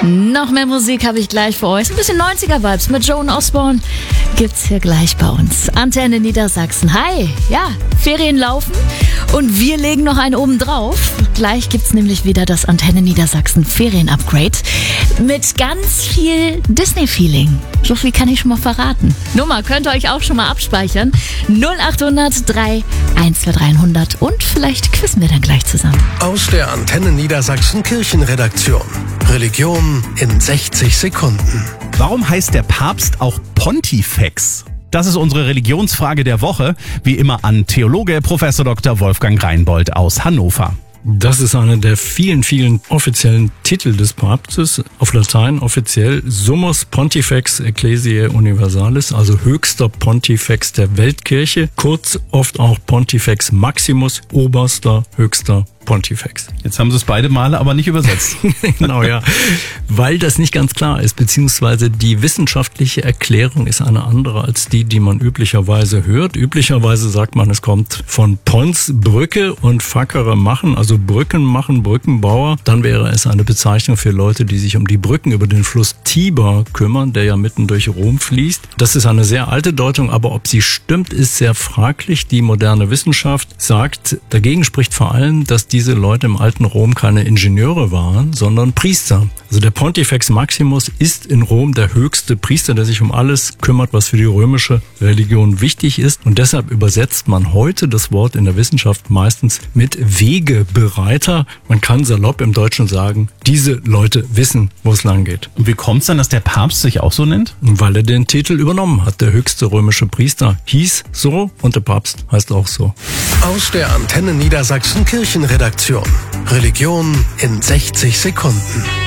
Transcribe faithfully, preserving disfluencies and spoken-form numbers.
Noch mehr Musik habe ich gleich für euch. Ein bisschen neunziger-Vibes mit Joan Osborne gibt's hier gleich bei uns. Antenne Niedersachsen. Hi, ja, Ferien laufen und wir legen noch einen oben drauf. Gleich gibt's nämlich wieder das Antenne Niedersachsen Ferien-Upgrade mit ganz viel Disney-Feeling. So viel kann ich schon mal verraten. Nummer könnt ihr euch auch schon mal abspeichern. null acht hundert drei eins zwei dreihundert und vielleicht quizzen wir dann gleich zusammen. Aus der Antenne Niedersachsen Kirchenredaktion. Religion in sechzig Sekunden. Warum heißt der Papst auch Pontifex? Das ist unsere Religionsfrage der Woche. Wie immer an Theologe Professor Doktor Wolfgang Reinbold aus Hannover. Das ist einer der vielen, vielen offiziellen Titel des Papstes. Auf Latein offiziell Summus Pontifex Ecclesiae Universalis, also höchster Pontifex der Weltkirche. Kurz oft auch Pontifex Maximus, oberster, höchster Pontifex. Jetzt haben Sie es beide Male aber nicht übersetzt. Genau, ja. Weil das nicht ganz klar ist, beziehungsweise die wissenschaftliche Erklärung ist eine andere als die, die man üblicherweise hört. Üblicherweise sagt man, es kommt von Pons, Brücke und Fackere machen, also Brücken machen, Brückenbauer. Dann wäre es eine Bezeichnung für Leute, die sich um die Brücken über den Fluss Tiber kümmern, der ja mitten durch Rom fließt. Das ist eine sehr alte Deutung, aber ob sie stimmt, ist sehr fraglich. Die moderne Wissenschaft sagt, dagegen spricht vor allem, dass diese Leute im alten Rom keine Ingenieure waren, sondern Priester. Also der Pontifex Maximus ist in Rom der höchste Priester, der sich um alles kümmert, was für die römische Religion wichtig ist. Und deshalb übersetzt man heute das Wort in der Wissenschaft meistens mit Wegebereiter. Man kann salopp im Deutschen sagen, diese Leute wissen, wo es lang geht. Und wie kommt es dann, dass der Papst sich auch so nennt? Weil er den Titel übernommen hat. Der höchste römische Priester hieß so und der Papst heißt auch so. Aus der Antenne Niedersachsen Kirchenredaktion. Religion in sechzig Sekunden.